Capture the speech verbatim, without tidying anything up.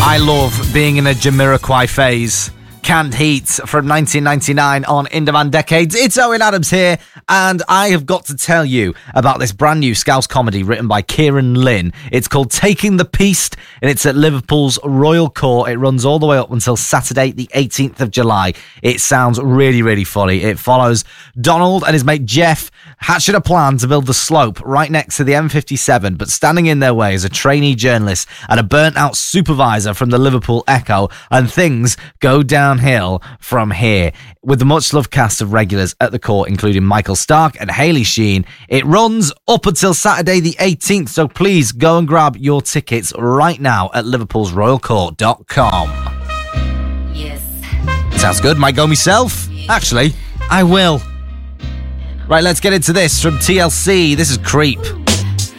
I love being in a Jamiroquai phase. Canned Heat from nineteen ninety-nine on In Demand Decades. It's Owen Adams here, and I have got to tell you about this brand new Scouse comedy written by Kieran Lynn. It's called Taking the Peast, and it's at Liverpool's Royal Court. It runs all the way up until Saturday, the eighteenth of July. It sounds really, really funny. It follows Donald and his mate Jeff hatching a plan to build the slope right next to the M fifty-seven, but standing in their way is a trainee journalist and a burnt-out supervisor from the Liverpool Echo, and things go downhill from here. With the much-loved cast of regulars at the court, including Michael Stark and Hayley Sheen, it runs up until Saturday the eighteenth, so please go and grab your tickets right now at liverpools royal court dot com. Yes. Sounds good. Might go myself. Actually, I will. Right, let's get into this from T L C. This is Creep.